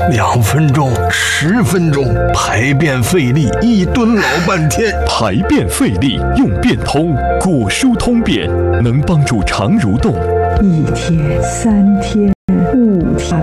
2分钟、10分钟，排便费力，一蹲老半天。 排便费力用便通，果蔬通便能帮助肠蠕动。 1天、3天、5天，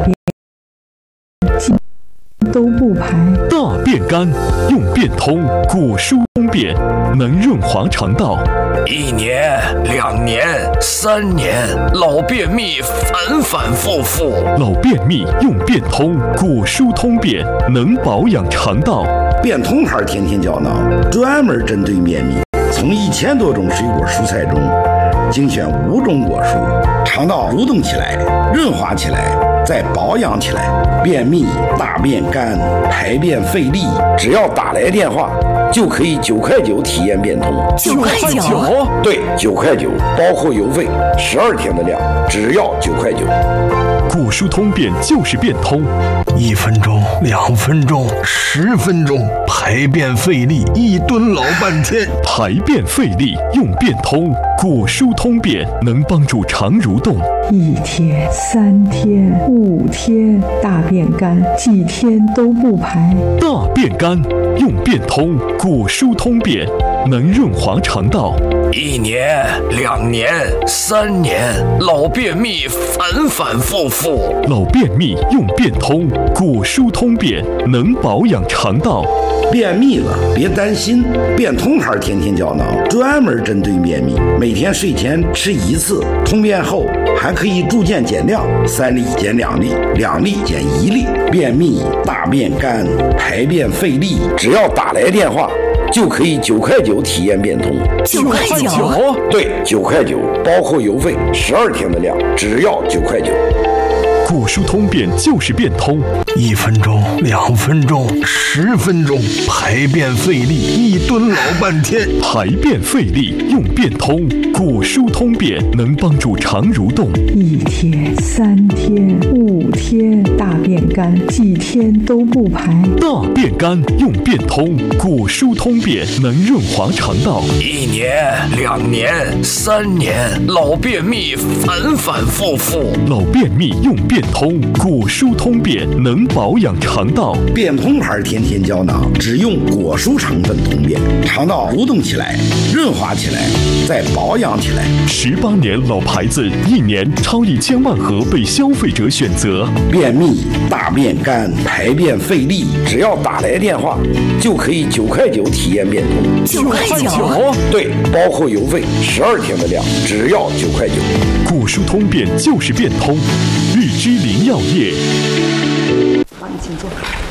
都不排。 大便干用便通，果蔬通便能润滑肠道。 1年、2年、3年，老便秘反反复复。 老便秘用便通，果蔬通便能保养肠道。 便通牌天天胶囊专门针对便秘，从1000多种水果蔬菜中精选5种果蔬，肠道蠕动起来，润滑起来，再保养起来。便秘、大便干、排便费力，只要打来电话就可以9块9体验便通。 9块9？ 对，9块9，包括邮费，12天的量，只要9块9。 果蔬通便就是便通 ，1分钟、2分钟、10分钟，排便费力，一蹲老半天。 排便费力用便通，果蔬通便能帮助肠蠕动。 1天、3天、5天，大便干，几天都不排。 大便干用便通，果蔬通便能润滑肠道。 1年、2年、3年，老便秘反反复复。 老便秘用便通，果蔬通便能保养肠道。 便秘了别担心，便通牌天天胶囊专门针对便秘，每天睡前吃1次，通便后还可以逐渐减量，3粒减2粒，2粒减1粒。便秘、大便干、排便费力，只要打来电话就可以9块9体验便通。 9块9？ 对，9块9，包括邮费，12天的量，只要9块9。 果蔬通便就是便通 ，1分钟、2分钟、10分钟，排便费力，一蹲老半天。 排便费力用便通，果蔬通便能帮助肠蠕动。 1天、3天、5天，大便干，几天都不排。 大便干用便通，果蔬通便能润滑肠道。 1年、2年、3年，老便秘反反复复。 老便秘用便通，果蔬通便能保养肠道。 便通牌天天胶囊只用果蔬成分通便，肠道蠕动起来，润滑起来，再保养起来。 18年老牌子，1年超1000万盒被消费者选择。 便秘、大便干、排便费力，只要打来电话就可以9块9体验便通。 9块9？ 对，包括邮费，12天的量，只要9块9。 果蔬通便就是便通，日之林药业。 帮你请坐。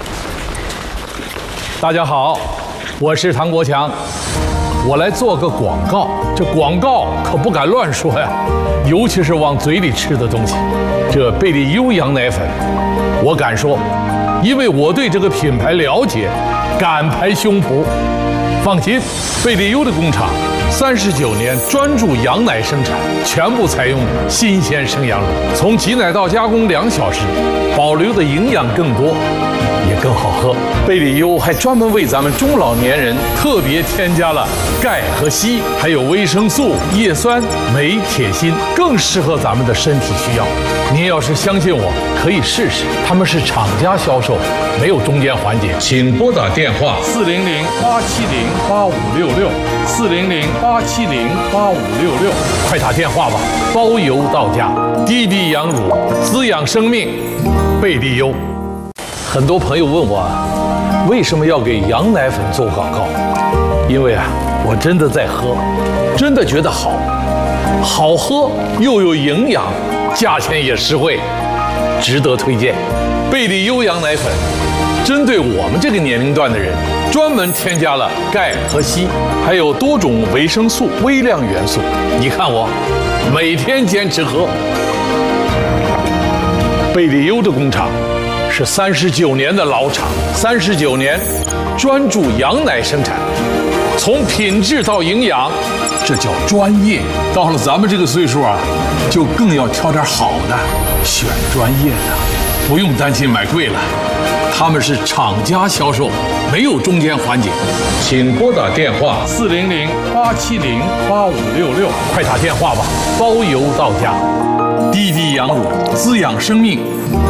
大家好，我是唐国强，我来做个广告。这广告可不敢乱说呀，尤其是往嘴里吃的东西。这贝利优羊奶粉，我敢说，因为我对这个品牌了解，敢拍胸脯。放心，贝利优的工厂39年专注羊奶生产，全部采用新鲜生羊乳，从挤奶到加工2小时，保留的营养更多，也更好喝。贝利优还专门为咱们中老年人特别添加了钙和硒，还有维生素、叶酸、镁、铁、锌，更适合咱们的身体需要。您要是相信我，可以试试，他们是厂家销售，没有中间环节。请拨打电话400-870-8566，400-870-8566，快打电话吧，包邮到家。滴滴羊乳，滋养生命，贝利优。很多朋友问我，为什么要给羊奶粉做广告？因为我真的在喝，真的觉得好喝又有营养，价钱也实惠，值得推荐。贝利优羊奶粉针对我们这个年龄段的人，专门添加了钙和硒，还有多种维生素、微量元素。你看我每天坚持喝。贝利优的工厂是39年的老厂，39年专注羊奶生产，从品质到营养，这叫专业。到了咱们这个岁数就更要挑点好的，选专业的，不用担心买贵了。他们是厂家销售，没有中间环节。请拨打电话400-870-8566，快打电话吧，包邮到家。滴滴羊乳，滋养生命。